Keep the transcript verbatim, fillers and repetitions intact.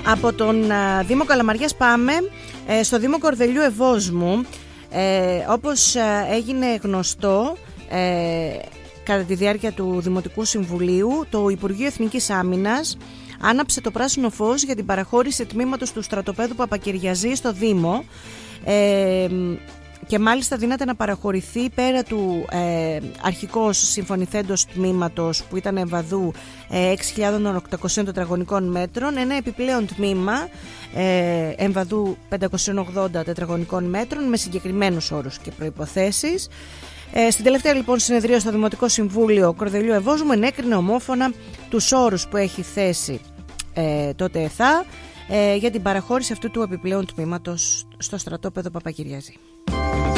Από τον α, Δήμο Καλαμαριάς πάμε ε, στο Δήμο Κορδελιού Ευόσμου. Ε, όπως ε, έγινε γνωστό ε, κατά τη διάρκεια του Δημοτικού Συμβουλίου, το Υπουργείο Εθνικής Άμυνας άναψε το πράσινο φως για την παραχώρηση τμήματος του στρατοπέδου Παπακυριαζή στο Δήμο, ε, και μάλιστα δύναται να παραχωρηθεί πέρα του ε, αρχικώς συμφωνηθέντος τμήματος που ήταν Εμβαδού ε, έξι χιλιάδες οκτακόσια τετραγωνικών μέτρων, ένα επιπλέον τμήμα ε, Εμβαδού πεντακόσια ογδόντα τετραγωνικών μέτρων με συγκεκριμένους όρους και προϋποθέσεις. Ε, στην τελευταία λοιπόν συνεδρία στο Δημοτικό Συμβούλιο Κορδελιού Ευόσμου ενέκρινε ομόφωνα τους όρους που έχει θέσει ε, τότε ΕΘΑ ε, για την παραχώρηση αυτού του επιπλέον τμήματος στο στρατόπεδο Παπακυριαζή.